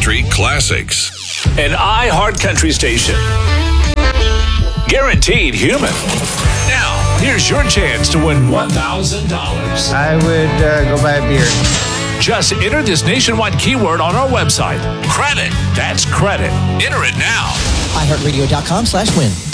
Country classics. An iHeart Country station. Guaranteed human. Now, here's your chance to win $1,000. I would go buy a beer. Just enter this nationwide keyword on our website. Credit. That's credit. Enter it now. iHeartRadio.com/win.